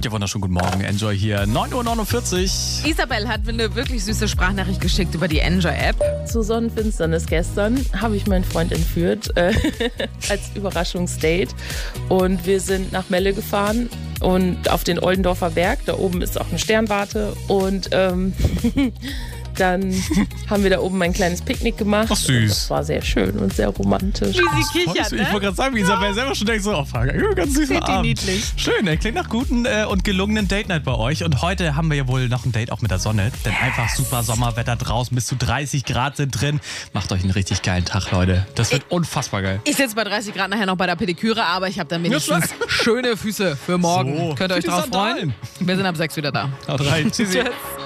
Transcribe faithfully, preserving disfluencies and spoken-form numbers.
Ja, wunderschönen guten Morgen. Enjoy hier. neun Uhr neunundvierzig. Isabel hat mir eine wirklich süße Sprachnachricht geschickt über die Enjoy-App. Zur Sonnenfinsternis gestern habe ich meinen Freund entführt, äh, als Überraschungsdate. Und wir sind nach Melle gefahren und auf den Oldendorfer Berg. Da oben ist auch eine Sternwarte. Und ähm, dann haben wir da oben ein kleines Picknick gemacht. Ach, süß. Das war sehr schön und sehr romantisch. Wie sie kichert, Ich ne? wollte gerade sagen, wie Isabel selber schon denkt, so, oh, fuck, ganz süßer Klingt die Abend. niedlich. Schön, ey, klingt nach guten äh, und gelungenen Date-Night bei euch. Und heute haben wir ja wohl noch ein Date auch mit der Sonne. Denn einfach super Sommerwetter draußen, bis zu dreißig Grad sind drin. Macht euch einen richtig geilen Tag, Leute. Das wird unfassbar geil. Ich sitze bei dreißig Grad nachher noch bei der Pediküre, aber ich habe dann wenigstens schöne Füße für morgen. So. Könnt ihr euch Für die drauf Sandalen. freuen? Wir sind ab sechs wieder da. Haut rein. Tschüssi. Tschüss.